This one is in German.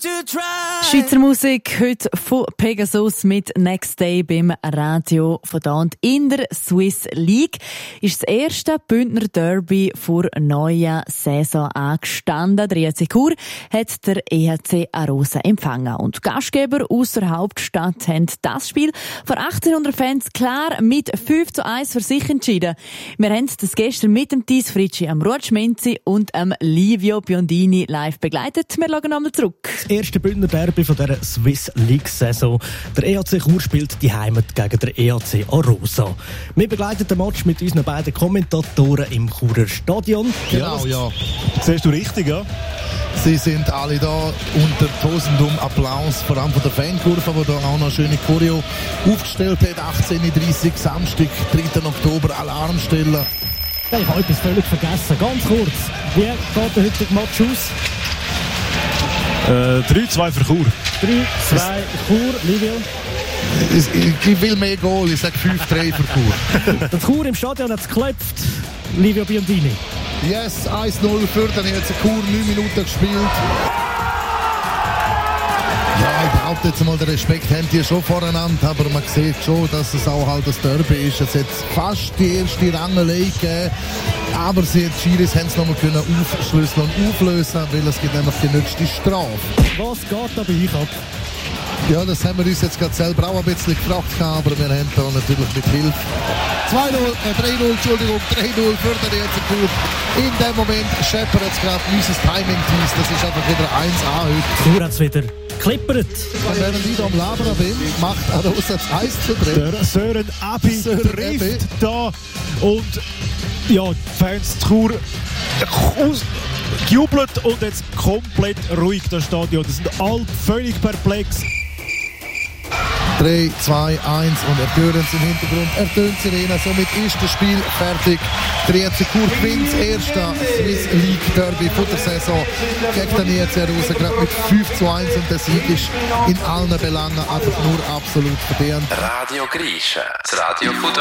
Schweizer Musik heute von Pegasus mit Next Day beim Radio von da. Und in der Swiss League ist das erste Bündner Derby vor neuen Saison angestanden. Der EHC Chur hat der EHC Arosa empfangen. Und Gastgeber aus der Hauptstadt haben das Spiel vor 1800 Fans klar mit 5:1 für sich entschieden. Wir haben das gestern mit dem Thies Fritschi, am Ruud Schmenzi und am Livio Biondini live begleitet. Wir schauen nochmal zurück. Das erste Bündner Derby von dieser Swiss League-Saison. Der EHC Chur spielt die Heimat gegen den EHC Arosa. Wir begleiten den Match mit unseren beiden Kommentatoren im Churer Stadion. Genau, ja. Siehst du richtig, ja? Sie sind alle da unter tosendem Applaus, vor allem von der Fankurve, die da auch noch eine schöne Choreo aufgestellt hat. 18:30 Uhr, Samstag, 3. Oktober, Alarmstellen. Ich habe etwas völlig vergessen. Ganz kurz, wie geht der heutige Match aus? 3-2 für Chur. 3-2 Chur, Livio. Ich will mehr Goal, ich sage 5-3 für Chur. Der Chur im Stadion hat es geklopft, Livio Biondini. Yes, 1-0 für den EHC Chur, 9 Minuten gespielt. Ja, ich behaupte jetzt mal, den Respekt haben die schon voreinander, aber man sieht schon, dass es auch halt das Derby ist. Es hat fast die erste Rangelei gegeben, aber die Schiris haben es nochmal aufschlüsseln und auflösen, weil es gibt nämlich die nächste Strafe. Was geht da bei euch ab? Ja, das haben wir uns jetzt gerade selber auch ein bisschen gefragt, aber wir haben da natürlich mit Hilfe 3-0 für den EHC Chur. In dem Moment scheppert es gerade unser Timing-Team, das ist einfach wieder 1A heute. Chur hat es wieder geklippert. Und während ich da am Labern bin, macht Arosa das 1-3. Der Sören Abi trifft da und ja, die Fans zu Chur gejubelt und jetzt komplett ruhig das Stadion. Die sind alle völlig perplex. 3, 2, 1 und ertönen es im Hintergrund. Ertönt Sirene, somit ist das Spiel fertig. Der EHC Chur gewinnt das erste Swiss League Derby von der Saison gegen den EHC Arosa, gerade mit 5:1 und der Sieg ist in allen Belangen einfach nur absolut verdient. Radio Grische, das Radio von